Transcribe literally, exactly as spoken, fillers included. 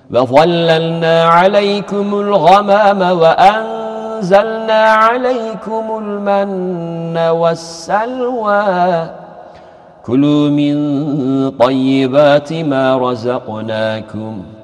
وظللنا عليكم الغمام وأنزلنا عليكم المن والسلوى كلوا من طيبات ما رزقناكم